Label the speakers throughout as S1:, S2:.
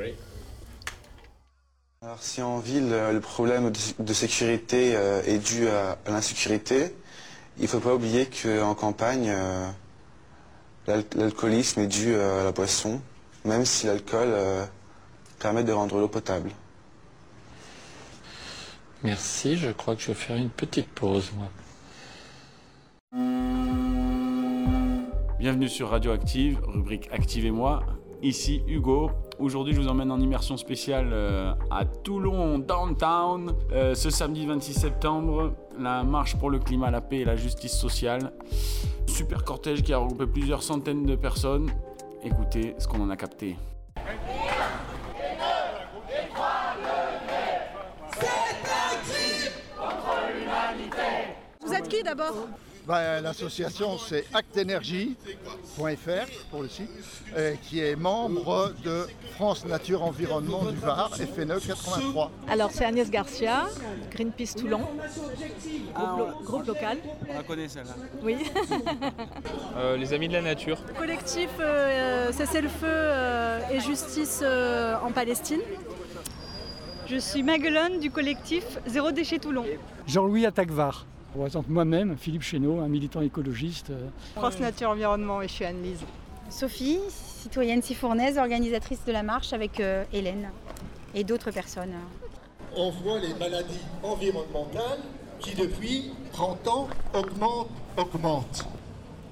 S1: Alors si en ville, le problème de sécurité est dû à l'insécurité, il ne faut pas oublier qu'en campagne, l'alcoolisme est dû à la boisson, même si l'alcool permet de rendre l'eau potable.
S2: Merci, je crois que je vais faire une petite pause, moi.
S3: Bienvenue sur Radioactive, rubrique Activez-moi. Ici Hugo. Aujourd'hui, je vous emmène en immersion spéciale à Toulon, downtown. Ce samedi 26 septembre, la marche pour le climat, la paix et la justice sociale. Super cortège qui a regroupé plusieurs centaines de personnes. Écoutez ce qu'on en a capté.
S4: Vous êtes qui d'abord ?
S5: L'association c'est actenergie.fr pour le site, qui est membre de France Nature Environnement du Var, FNE 83.
S4: Alors c'est Agnès Garcia, Greenpeace Toulon, groupe local.
S3: On la connaît celle-là.
S4: Oui.
S6: Les Amis de la Nature.
S4: Collectif Cessez-le-feu et Justice en Palestine.
S7: Je suis Maguelone du collectif Zéro Déchet Toulon.
S8: Jean-Louis Attaque-Var. Je représente moi-même, Philippe Chénaud, un militant écologiste.
S7: France Nature Environnement et je suis Anne-Lise.
S9: Sophie, citoyenne sifournaise, organisatrice de la marche avec Hélène et d'autres personnes.
S5: On voit les maladies environnementales qui depuis 30 ans augmentent. Pourquoi ?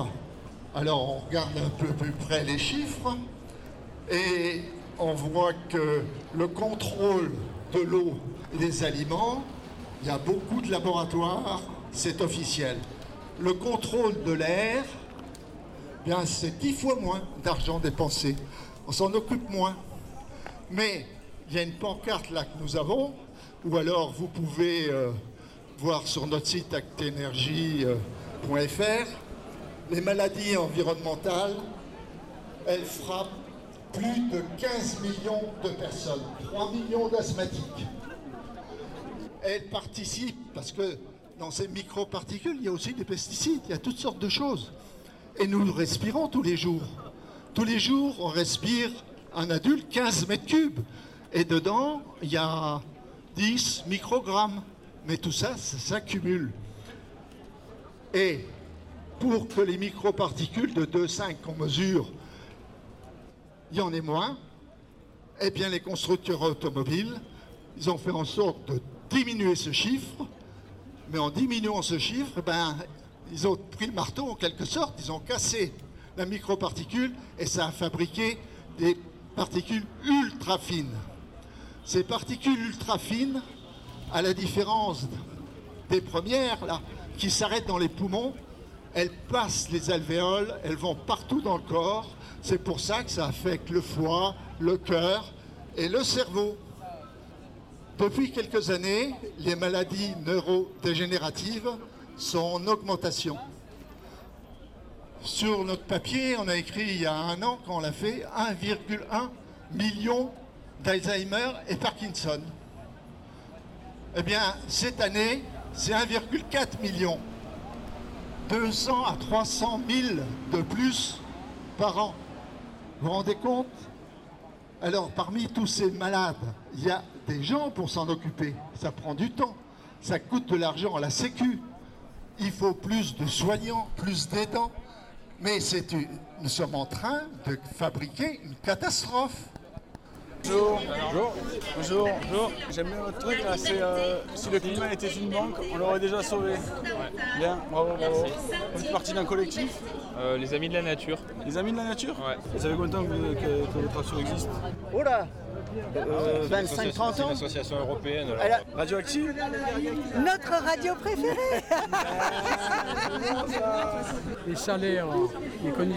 S5: Alors on regarde un peu plus près les chiffres et on voit que le contrôle de l'eau et des aliments, il y a beaucoup de laboratoires, c'est officiel. Le contrôle de l'air, bien c'est 10 fois moins d'argent dépensé. On s'en occupe moins. Mais il y a une pancarte là que nous avons, ou alors vous pouvez voir sur notre site actenergie.fr, les maladies environnementales, elles frappent plus de 15 millions de personnes, 3 millions d'asthmatiques. Elles participent parce que dans ces microparticules, il y a aussi des pesticides, il y a toutes sortes de choses. Et nous le respirons tous les jours. Tous les jours, on respire, un adulte, 15 mètres cubes. Et dedans, il y a 10 microgrammes. Mais tout ça, ça s'accumule. Et pour que les microparticules de 2,5 qu'on mesure, il y en ait moins, eh bien les constructeurs automobiles, ils ont fait en sorte de diminuer ce chiffre, mais en diminuant ce chiffre, ils ont pris le marteau en quelque sorte, ils ont cassé la microparticule et ça a fabriqué des particules ultra fines. Ces particules ultra fines, à la différence des premières là, qui s'arrêtent dans les poumons, elles passent les alvéoles, elles vont partout dans le corps. C'est pour ça que ça affecte le foie, le cœur et le cerveau. Depuis quelques années, les maladies neurodégénératives sont en augmentation. Sur notre papier, on a écrit il y a un an, quand on l'a fait, 1,1 million d'Alzheimer et Parkinson. Eh bien, cette année, c'est 1,4 million. 200 à 300 000 de plus par an. Vous vous rendez compte ? Alors, parmi tous ces malades, il y a des gens pour s'en occuper. Ça prend du temps. Ça coûte de l'argent à la Sécu. Il faut plus de soignants, plus d'aidants. Mais nous sommes en train de fabriquer une catastrophe.
S10: Bonjour. Bonjour. J'aime bien votre truc là, c'est si le climat était une banque, on l'aurait déjà sauvé. Ouais. Bien, bravo. Vous faites partie d'un collectif
S6: Les Amis de la Nature.
S10: Les Amis de la Nature ?
S6: Ouais.
S10: Vous savez combien de temps que votre action existe ?
S11: Oh là 25-30 ans.
S6: C'est une association européenne.
S10: Radioactive ?
S11: Notre radio préférée.
S8: Les salaires, les conditions